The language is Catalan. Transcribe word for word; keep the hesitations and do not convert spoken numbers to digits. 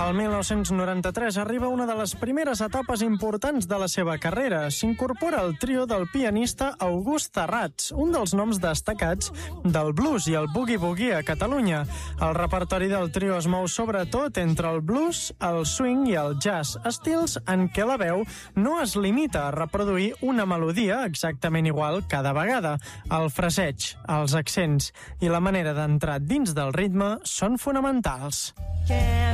El mil nou-cents noranta-tres arriba una de les primeres etapes importants de la seva carrera. S'incorpora al trio del pianista August Tarrats, un dels noms destacats del blues i el boogie-woogie a Catalunya. El repertori del trio es mou sobretot entre el blues, el swing i el jazz, estils en què la veu no es limita a reproduir una melodia exactament igual cada vegada. El fraseig, els accents i la manera d'entrar dins del ritme són fonamentals.